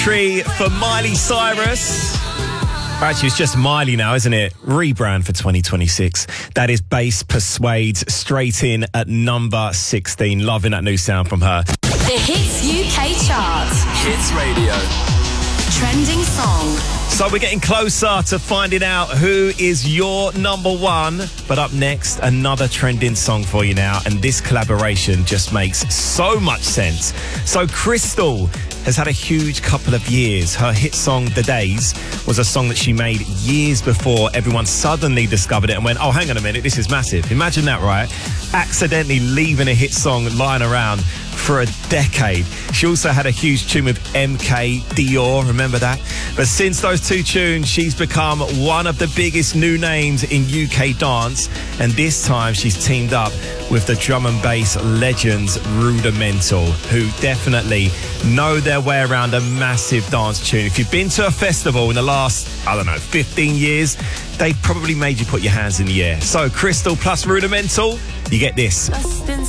Tree for Miley Cyrus. Actually, it's just Miley now, isn't it? Rebrand for 2026. That is Bass Persuades, straight in at number 16. Loving that new sound from her. The Hits UK chart. Hits Radio. Trending song. So we're getting closer to finding out who is your number one. But up next, another trending song for you now. And this collaboration just makes so much sense. So Crystal has had a huge couple of years. Her hit song, The Days, was a song that she made years before everyone suddenly discovered it and went, oh, hang on a minute, this is massive. Imagine that, right? Accidentally leaving a hit song lying around for a decade. She also had a huge tune with MK Dior, remember that? But since those two tunes, she's become one of the biggest new names in UK dance. And this time she's teamed up with the drum and bass legends Rudimental, who definitely know their way around a massive dance tune. If you've been to a festival in the last, 15 years, they probably made you put your hands in the air. So Crystal plus Rudimental, you get this. Lost in